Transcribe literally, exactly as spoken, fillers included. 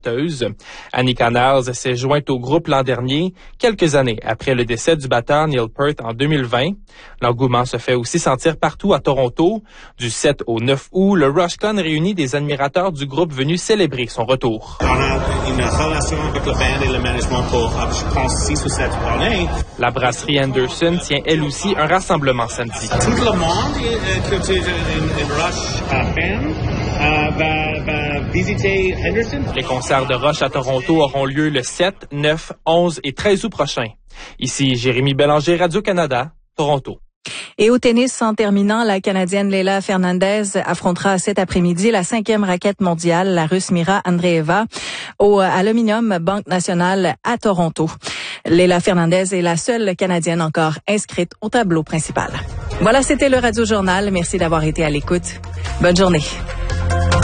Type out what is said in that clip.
Annie Connors s'est jointe au groupe l'an dernier, quelques années après le décès du batteur Neil Peart en deux mille vingt. L'engouement se fait aussi sentir partout à Toronto. Du sept au neuf août, le RushCon réunit des admirateurs du groupe venus célébrer son retour. On a une relation avec le band et le management pour, je pense, six ou sept années. La brasserie Anderson tient elle aussi un rassemblement samedi. Tout le monde qui est un Rush fan euh, va, va visiter Henderson. Les concerts de Rush à Toronto auront lieu le sept, neuf, onze et treize août prochain. Ici Jérémy Bélanger, Radio-Canada, Toronto. Et au tennis, en terminant, la Canadienne Leylah Fernandez affrontera cet après-midi la cinquième raquette mondiale, la Russe Mira Andreeva, au Aluminium Banque Nationale à Toronto. Leylah Fernandez est la seule Canadienne encore inscrite au tableau principal. Voilà, c'était le Radio Journal. Merci d'avoir été à l'écoute. Bonne journée.